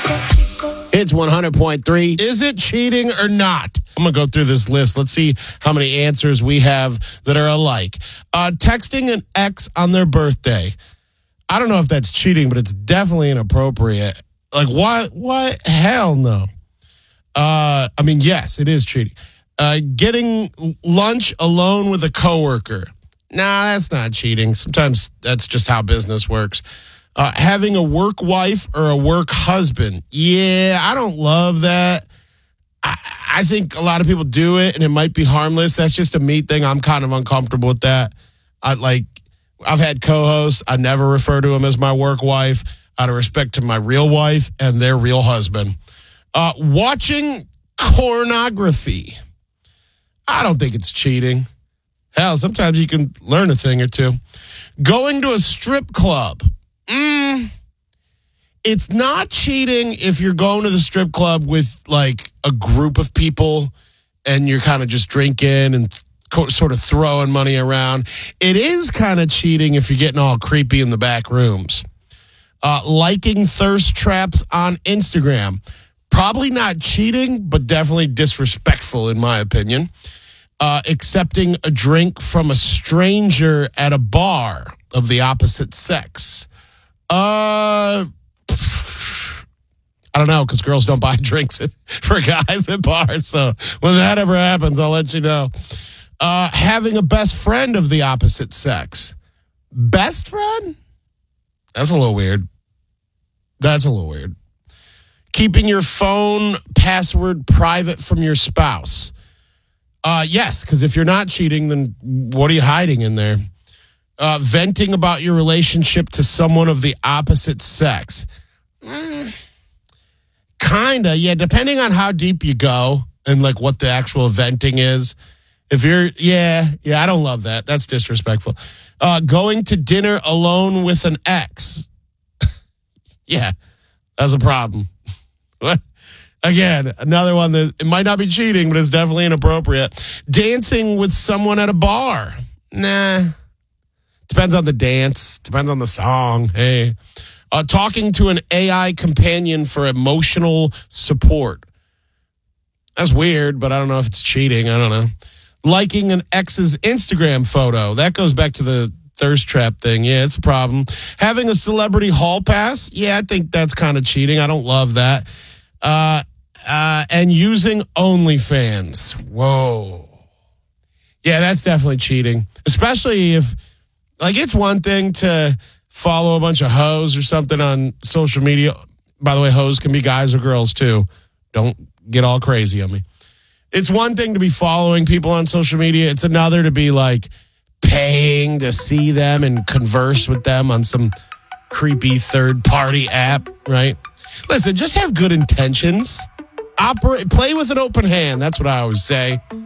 It's 100.3. Is it cheating or not? I'm going to go through this list. Let's see how many answers we have that are alike. Texting an ex on their birthday. I don't know if that's cheating, but it's definitely inappropriate. Like, what? Hell no. Yes, it is cheating. Getting lunch alone with a coworker. Nah, that's not cheating. Sometimes that's just how business works. Having a work wife or a work husband. Yeah, I don't love that. I think a lot of people do it, and it might be harmless. That's just a me thing. I'm kind of uncomfortable with that. I've had co-hosts. I never refer to them as my work wife out of respect to my real wife and their real husband. Watching pornography. I don't think it's cheating. Hell, sometimes you can learn a thing or two. Going to a strip club. It's not cheating if you're going to the strip club with like a group of people and you're kind of just drinking and sort of throwing money around. It is kind of cheating if you're getting all creepy in the back rooms. Liking thirst traps on Instagram. Probably not cheating, but definitely disrespectful in my opinion. Accepting a drink from a stranger at a bar of the opposite sex. I don't know, because girls don't buy drinks for guys at bars. So when that ever happens, I'll let you know. Having a best friend of the opposite sex. Best friend? That's a little weird. Keeping your phone password private from your spouse. Yes, because if you're not cheating, then what are you hiding in there? Venting about your relationship to someone of the opposite sex. Kinda, yeah, depending on how deep you go and like what the actual venting is. If you're, I don't love that. That's disrespectful. Going to dinner alone with an ex. Yeah, that's a problem. Again, another one that it might not be cheating, but it's definitely inappropriate. Dancing with someone at a bar. Nah. Depends on the dance. Depends on the song. Hey. Talking to an AI companion for emotional support. That's weird, but I don't know if it's cheating. I don't know. Liking an ex's Instagram photo. That goes back to the thirst trap thing. Yeah, it's a problem. Having a celebrity hall pass. Yeah, I think that's kind of cheating. I don't love that. And using OnlyFans. Whoa. Yeah, that's definitely cheating. Especially if, like, it's one thing to follow a bunch of hoes or something on social media. By the way, hoes can be guys or girls too. Don't get all crazy on me. It's one thing to be following people on social media. It's another to be like paying to see them and converse with them on some creepy third-party app, right? Listen, just have good intentions. Play with an open hand. That's what I always say.